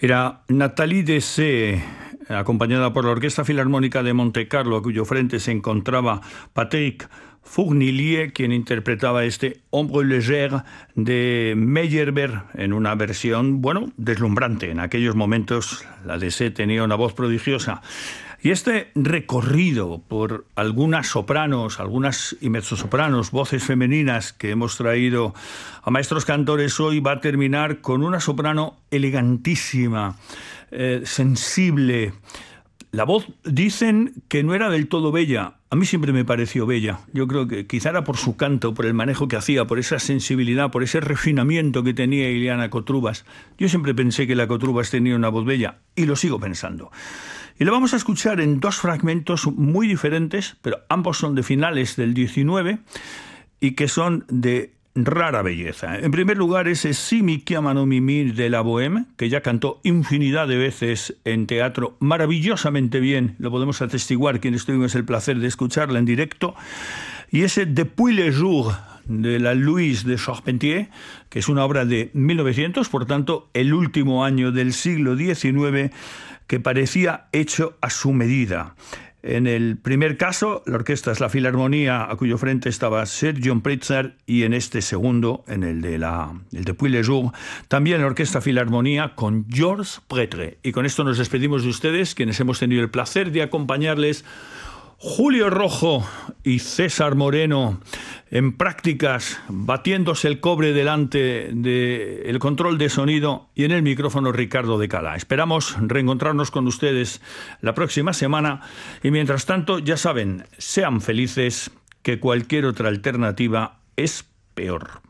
Era Nathalie Dessay, acompañada por la Orquesta Filarmónica de Montecarlo, a cuyo frente se encontraba Patrick Fournillier, quien interpretaba este Ombre légère de Meyerbeer en una versión, deslumbrante. En aquellos momentos la Dessay tenía una voz prodigiosa. Y este recorrido por algunas sopranos, algunas y mezzosopranos, voces femeninas que hemos traído a maestros cantores hoy, va a terminar con una soprano elegantísima, sensible. La voz, dicen que no era del todo bella. A mí siempre me pareció bella. Yo creo que quizá era por su canto, por el manejo que hacía, por esa sensibilidad, por ese refinamiento que tenía Iliana Kotrubas. Yo siempre pensé que la Kotrubas tenía una voz bella, y lo sigo pensando. Y lo vamos a escuchar en dos fragmentos muy diferentes, pero ambos son de finales del 19 y que son de rara belleza. En primer lugar, ese Si mi chiamano Mimi de la Bohème, que ya cantó infinidad de veces en teatro maravillosamente bien, lo podemos atestiguar quienes tuvimos el placer de escucharla en directo, y ese Depuis les jours de la Louise de Charpentier, que es una obra de 1900, por tanto, el último año del siglo XIX, que parecía hecho a su medida. En el primer caso, la orquesta es la Filarmonía, a cuyo frente estaba Sergiu Pritzer, y en este segundo, en el de Depuis les jours, también la Orquesta Filarmonía con Georges Prêtre. Y con esto nos despedimos de ustedes, quienes hemos tenido el placer de acompañarles, Julio Rojo y César Moreno, en prácticas, batiéndose el cobre delante del control de sonido, y en el micrófono Ricardo de Cala. Esperamos reencontrarnos con ustedes la próxima semana, y mientras tanto, ya saben, sean felices, que cualquier otra alternativa es peor.